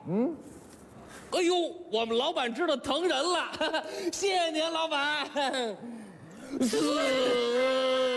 哎呦，我们老板知道疼人了，谢谢您，老板。